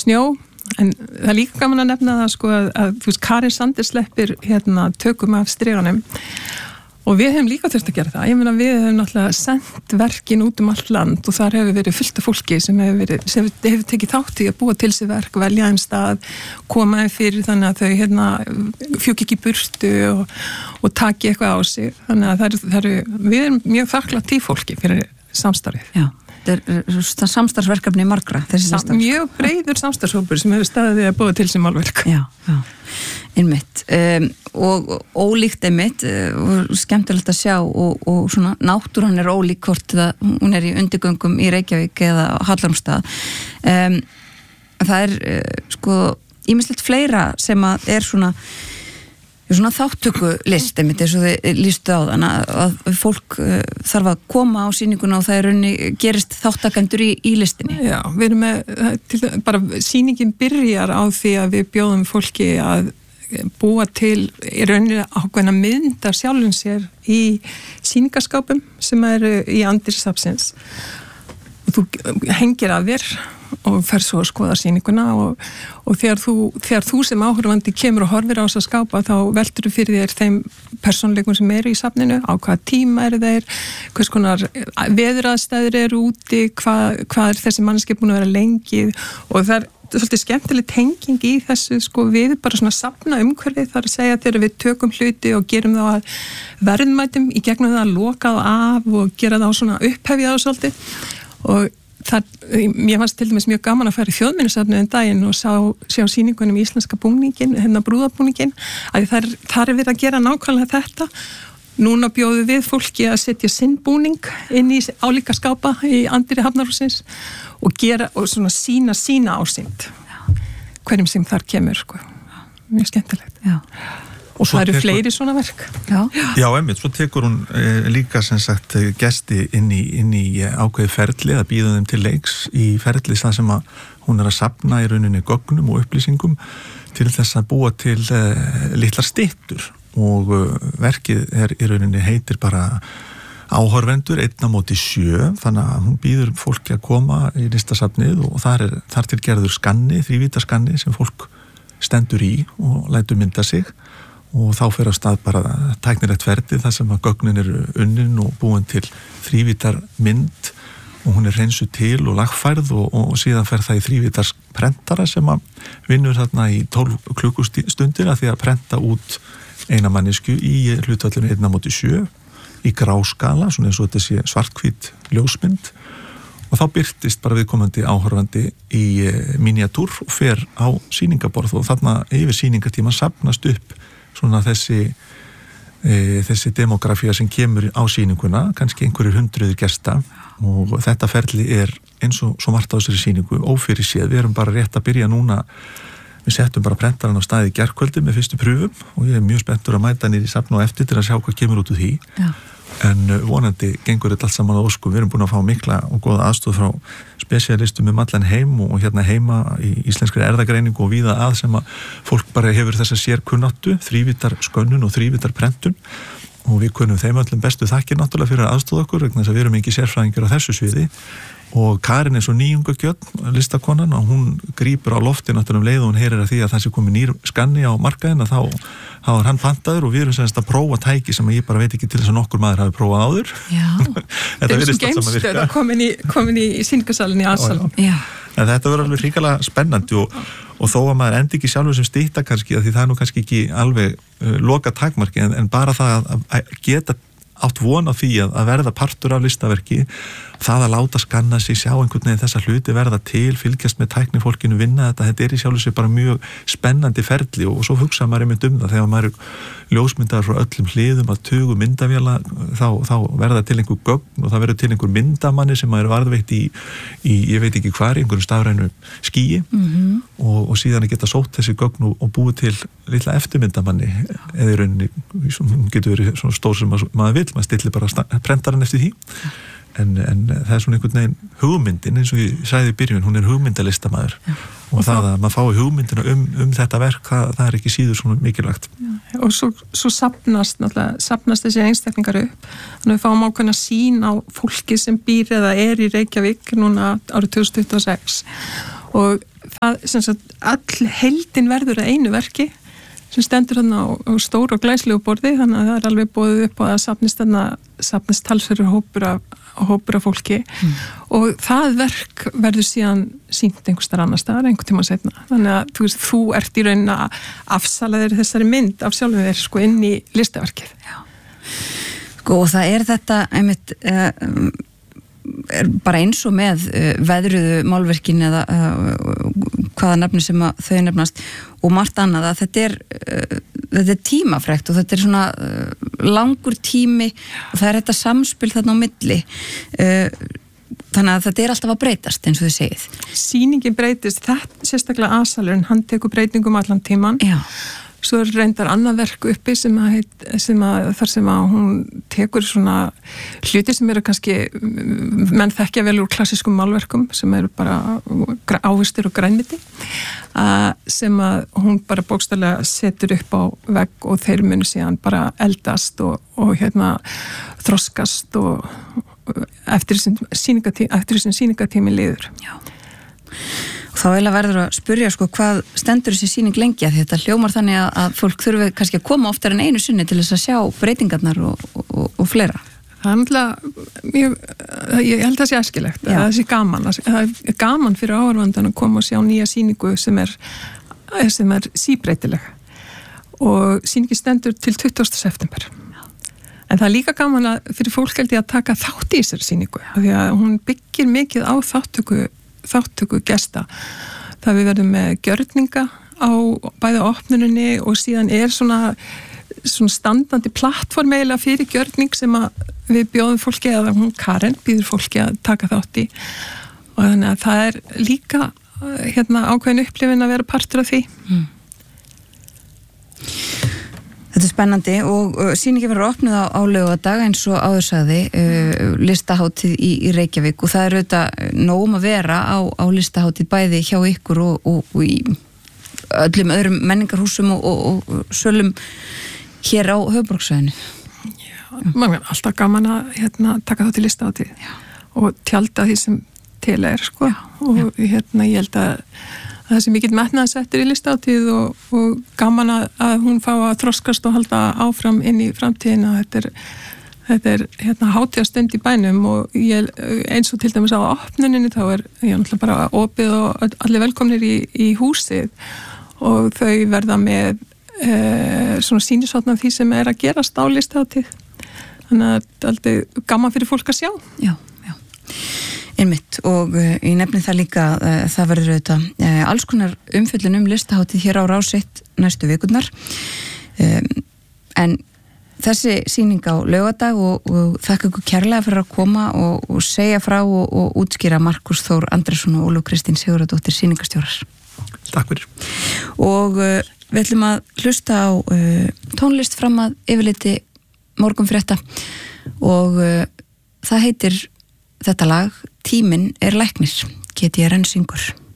snjó, en það líka gaman að nefna það sko að þú veist, Karin Sander sleppir tökum af striganum og við hefum líka þurft að gera það. Ég meina við hefum náttúrulega sendt verkin út allt land og þar hefur verið fullt af fólki sem hefur tekið þátt í að búa til sér verk, velja þeim stað, koma þeim fyrir þannig að þau fjúki ekki í burtu og taki eitthvað á sig. Þannig að við erum mjög þakklátt í fólki fyrir samstarfið. Já. Þetta samstarfsverkefni margra mjög breiður samstarfshópur sem hefur staðið að búa til sem málverk einmitt og ólíkt einmitt og skemmtilegt að sjá og svona náttúran ólík hvort hún í undirgöngum í Reykjavík eða Hallormsstað það sko ýmislegt fleira sem að svona þáttökulist einmitt eins og þið lýstu á þann að fólk þarf að koma á sýninguna og það gerist þáttakendur í listinni. Já, við erum með bara sýningin byrjar á því að við bjóðum fólki að búa til í rauninni ákveðna mynd af sjálfum sér í sýningaskápum sem í andirsafnsins og þú hengir að þér og fer svo að skoða sýninguna og þegar þú sem áhorfandi kemur og horfir á þess að skápa þá veltur þú fyrir þér þeim persónleikum sem í safninu, á hvaða tíma þeir, hvers konar veðuraðstæður úti, hvað þessi manneskja búin að vera lengi og það svolítið skemmtileg tenging í þessu sko við bara svona safna umhverfið þar að segja þegar við tökum hluti og gerum þá að verðmætum í gegnum það að loka þá af og gera þá svona upphefja þá svolítið og mér fannst til dæmis mjög gaman að fara í Þjóðminjasafnið daginn og sjá sýningunum í íslenska búningin, brúðabúningin að þar verið að gera nákvæmlega þetta. Núna bjóðum við fólki að setja sinn búning inn í álíka skápa í anddyri Hafnarhússins og gera og svona sína ásýnd hverjum sem þar kemur sko. Mjög skemmtilegt. Já. Og það fleiri svona verk. Já, einmitt, svo tekur hún líka sem sagt gesti inn í ákveði ferli að býða þeim til leiks í ferli það sem að hún að safna í rauninni gögnum og upplýsingum til þess að búa til litlar styttur og verkið í rauninni heitir bara áhorfendur 1:7 þannig að hún býður fólki að koma í listasafnið og þar til gerður skanni, þrívítaskanni sem fólk stendur í og lætur mynda sig og þá fer á stað bara tæknilegt ferli þar sem að gögnin unnin og búin til þrívítar mynd og hún hreinsu til og lagfærð og síðan fer það í þrívítar prentara sem að vinnur þarna í 12 klukkustundir að því að prenta út eina mannesku í hlutfallinu 1:7 í gráskala, svona eins og þetta sé svarthvít ljósmynd og þá birtist bara viðkomandi áhorfandi í miniatúr og fer á sýningaborð og þarna yfir sýningatíma safnast upp svona þessi demografía sem kemur á sýninguna, kannski einhverjir hundruður gesta og þetta ferli eins og svo margt á þessari sýningu ófyrir séð, við erum bara rétt að byrja núna við settum bara prentaran á staði í gærkvöldi með fyrstu pröfum og ég mjög spenntur að mæta niður í safn og eftir til að sjá hvað kemur út úr því. Já. En vonandi gengur þetta allt saman á óskum. Við erum búin að fá mikla og góða aðstoð frá spesialistum allan heim og hérna heima í íslenskri erðagreiningu og víða sem að fólk bara hefur þessa sérkunnáttu, þrívítar skönnun og þrívítar prentun og við kunnum þeim öllum bestu þakkir náttúrulega fyrir að aðstoða okkur vegna þess að við erum ekki sérfræðingur á þessu sviði og Karin svo nýjungagjörn listakonan og hún grípur á lofti náttúrulega leið og hún heyrir að því að það sé komið nýr skanni á markaðin að þá hann pantaður og við erum semst að prófa tæki sem ég bara veit ekki til þess að nokkur maður hafi prófað áður. Já. Þetta er sem geimstöð að komin í sýningarsalinn í Asalon. Já. En þetta verður alveg hrikalega spennandi og þó að maður endi ekki sjálfur sem stytta kannski því það nú kannski ekki alveg loka takmarki en bara það að geta átt von á því að verða partur af listaverki það að láta skanna sig, sjá einhvern veginn þessa hluti verða til, fylgjast með tæknifólkinu vinna þetta í sjálfu sig bara mjög spennandi ferli og svo hugsa maður einmitt það þegar maður ljósmyndar frá öllum hliðum að tugu myndavéla þá verða til einhver gögn og það verður til einhver myndamanni sem maður varðveitt í ég veit ekki hvar, einhverjum stafrænu skýi og síðan að geta sótt þessi gögn og búið til litla eftirmyndamanni eða í rauninni getur verið svona stór sem maður vill, maður stillir bara prentaran eftir því en það svona einhvern veginn hugmyndin eins og ég sagði í byrjun, hún hugmyndalistamaður og það að maður fái hugmyndina þetta verk, það ekki síður svona mikilvægt. Já, og svo safnast þessi einstaklingar upp þannig að við fáum ákveðna sýn á fólki sem býr eða í Reykjavík núna árið 2026 og það sem sagt all heildin verður að einu verki sem stendur þarna á stóru og glæslegu borði, þannig að það alveg boðið upp og að safnist talsverður hópur af fólki og það verk verður síðan sýnt einhvers staðar annars staðar einhvern tíma seinna. Þannig að þú ert í raunin að afsala þér þessari mynd af sjálfum þér sko inn í listaverkið. Já. Sko og það þetta einmitt er bara eins og með veðruðu málverkin eða hvaða nefni sem að þau nefnast og margt annað að þetta er tímafrekt og þetta er svona langur tími og það er þetta samspil þarna á milli þannig að þetta er alltaf að breytast eins og þið segið. Sýningin breytist, þetta sérstaklega aðsalurinn, hann tekur breytingum allan tíman. Já. Svo reyndar annað verk uppi þar sem að hún tekur svona hluti sem eru kannski menn þekkja vel úr klassískum málverkum sem eru bara ávistir og grænmeti sem að hún bara bókstaflega setur upp á vegg og þeir munu síðan bara eldast og þroskast og eftir þessum sýningatími liður. Já. Þá eiginlega verður að spyrja sko hvað stendur þessi sýning lengi að þetta hljómar þannig að fólk þurfi kannski að koma oftar en einu sinni til þess að sjá breytingarnar og fleira. Það er náttúrulega ég held að það sé æskilegt, það sé gaman það er gaman fyrir áhorfandan að koma og sjá nýja sýningu sem er síbreytileg og sýningi stendur til 20. september. En það er líka gaman fyrir fólk held ég að taka þátt í þessari sýningu því að hún byggir mikið á þáttöku gesta. Það við verðum með gjörninga á bæði opnuninni og síðan er svona standandi plattform eiginlega fyrir gjörning sem að við bjóðum fólki eða hún Karen býður fólki að taka þátt í og þannig að það er líka ákveðin upplifin að vera partur af því. Þetta er spennandi og sýningi verður opnuð á laugardag eins og áður sagði listahátíð í Reykjavík og það er auðvitað nóg að vera á listahátíð bæði hjá ykkur og í öllum öðrum menningarhúsum og sölum hér á höfuðborgarsvæðinu. Já, maður er alltaf gaman að taka þátt í listahátíð og tjalda því sem til er sko og ég held að það sem mikill metnaðarsettur í listahátíð og gaman að hún fá að þroskast og halda áfram inn í framtíðina. Þetta er hátíðastund í bænum og eins og til dæmis á opnuninni þá er ég náttúrulega bara opið og allir velkomnir í húsið og þau verða með svona sýnishorn af því sem er að gerast á listahátíð. Þannig að þetta er alltaf gaman fyrir fólk að sjá. Já. Einmitt og ég nefni það líka það verður auðvitað alls konar umfjöllun listahátíð hér á Rás 1 næstu vikurnar en þessi sýning á laugardag og þakka ykkur kærlega fyrir að koma og segja frá og útskýra Markus Þór Andrésson og Ólöf Kristín Sigurðardóttir sýningarstjórar. Takk fyrir. Og við ætlum að hlusta á tónlist fram að yfirliti morgunfrétta og það heitir þetta lag Tíminn er læknir, GTRN syngur.